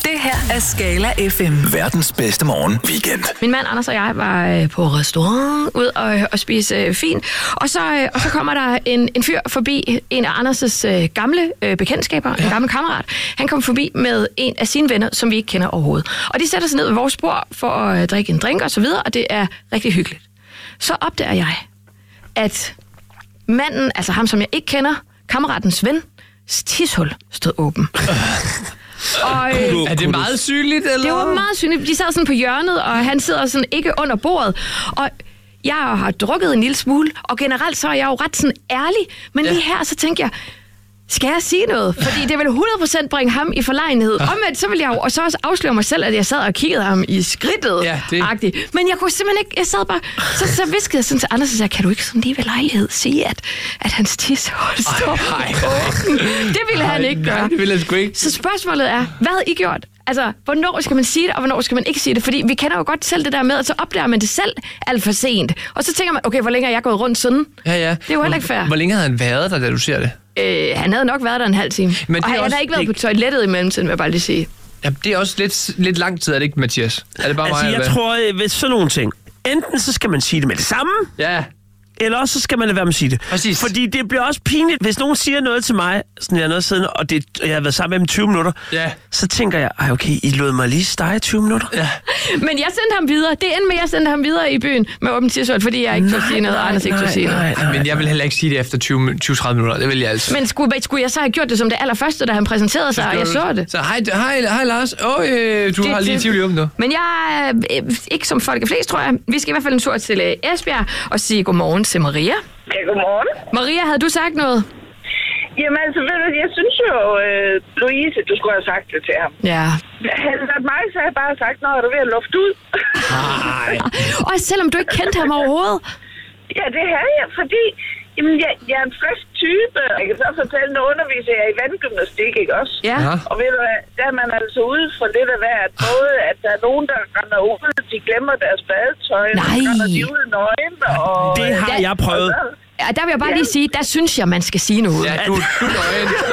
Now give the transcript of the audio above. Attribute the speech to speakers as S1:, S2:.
S1: Det her er Skala FM.
S2: Verdens bedste morgen weekend.
S3: Min mand Anders og jeg var på restaurant ud og spise fint. Og så kommer der en fyr forbi, en af Anders' gamle bekendtskaber, en gammel kammerat. Han kom forbi med en af sine venner, som vi ikke kender overhovedet. Og de sætter sig ned ved vores bord for at drikke en drink og så videre, og det er rigtig hyggeligt. Så opdager jeg, at manden, altså ham som jeg ikke kender, kammeratens ven, tishul stod åben. Og,
S4: er det meget synligt, eller?
S3: Det var meget synligt. De sad sådan på hjørnet, og han sidder sådan ikke under bordet. Og jeg har drukket en lille smule, og generelt så er jeg jo ret sådan ærlig. Men lige her, så tænker jeg, skal jeg sige noget? Fordi det vil 100% bringe ham i forlegenhed. Omvendt, så vil jeg jo og så også afsløre mig selv, at jeg sad og kiggede ham i skridtet.
S4: Ja, det.
S3: Men jeg kunne simpelthen ikke, jeg sad bare, så viskede jeg sådan til Anders og sagde, kan du ikke sådan lige ved lejlighed sige, at hans tishul står åben? Det ville han ikke gøre.
S4: Nej, det ville han sgu ikke.
S3: Så spørgsmålet er, hvad havde I gjort? Altså, hvornår skal man sige det, og hvornår skal man ikke sige det? Fordi vi kender jo godt selv det der med, at så opdager man det selv alt for sent. Og så tænker man, okay, hvor længe har jeg gået rundt sådan?
S4: Ja.
S3: Det er jo heller ikke fair.
S4: Hvor længe havde han været der, da du ser det?
S3: Han havde nok været der en halv time.
S4: Men
S3: og han har ikke været på toilettet i mellemtiden, vil jeg bare lige sige.
S4: Ja, det er også lidt lang tid, er det ikke, Mathias? Er det bare
S5: altså,
S4: mig,
S5: jeg tror, ved sådan nogle ting, enten så skal man sige det med det samme,
S4: ja.
S5: Eller også så skal man lade være med at sige det.
S4: Præcis.
S5: Fordi det bliver også pinligt, hvis nogen siger noget til mig, sådan jeg er noget siden, og jeg har været sammen med dem 20 minutter, så tænker jeg, okay, I lod mig lige stege 20 minutter. Ja.
S3: Men jeg sendte ham videre. Det endte med, at jeg sendte ham videre i byen med åben tishul, fordi jeg ikke tog sige noget, og Anders ikke tog sige noget.
S4: Men jeg vil heller ikke sige det efter 20-30 minutter, det vil jeg altså.
S3: Men skulle jeg så have gjort det som det allerførste, da han præsenterede sig, og jeg så det?
S4: Så hej Lars, du har lige Tivoli åbent nu.
S3: Men jeg er ikke som folk er flest, tror jeg. Vi skal i hvert fald en tur til Esbjerg og sige godmorgen til Maria.
S6: Ja, godmorgen.
S3: Maria, havde du sagt noget?
S6: Jamen altså, ved du, jeg synes jo, Louise, du skulle have sagt det til ham.
S3: Ja.
S6: Havde det været mig, så havde jeg bare sagt, når du ved at lufte ud.
S4: Nej.
S3: Og selvom du ikke kendte ham overhovedet?
S6: Ja, det havde jeg, fordi jamen, jeg er en frisk type. Jeg kan så fortælle, når underviser jeg i vandgymnastik, ikke også?
S3: Ja.
S6: Og ved du hvad, der er man altså ude for lidt af hvert. Både at der er nogen, der render ud, de glemmer deres badetøj, og så render de ud nøgen. Og
S5: det har jeg prøvet.
S3: Ja, der vil jeg bare lige sige, der synes jeg, man skal sige noget.
S4: Ja, du er nøgen.